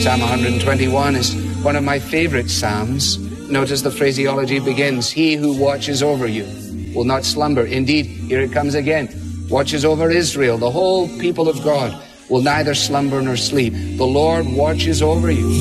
Psalm 121 is one of my favorite psalms. Notice the phraseology begins, he who watches over you will not slumber. Indeed, here it comes again, watches over Israel. The whole people of God will neither slumber nor sleep. The Lord watches over you.